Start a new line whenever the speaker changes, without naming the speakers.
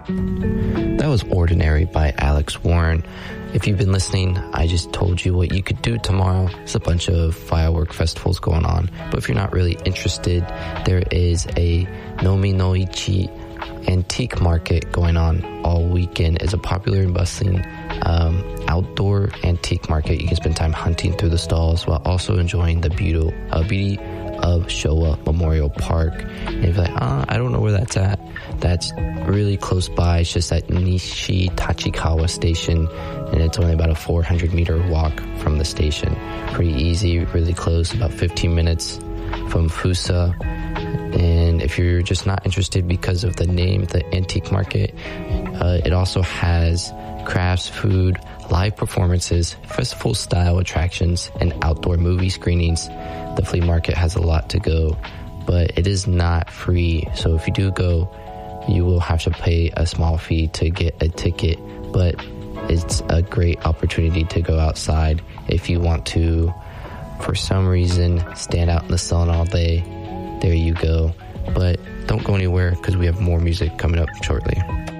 That was Ordinary by Alex Warren. If you've been listening, I just told you what you could do tomorrow. There's a bunch of firework festivals going on. But if you're not really interested, there is a Nomi no Ichi antique market going on all weekend. It's a popular and bustling outdoor antique market. You can spend time hunting through the stalls while also enjoying the beauty of Showa Memorial Park. And if you're like, I don't know where that's at, that's really close by. It's just at Nishi Tachikawa Station, and it's only about a 400-meter walk from the station. Pretty easy, really close, about 15 minutes from Fusa. And if you're just not interested because of the name, the antique market, it also has crafts, food, live performances, festival-style attractions, and outdoor movie screenings. The flea market has a lot to go, but it is not free. So if you do go, you will have to pay a small fee to get a ticket, but it's a great opportunity to go outside if you want to, for some reason, stand out in the sun all day. There you go. But don't go anywhere because we have more music coming up shortly.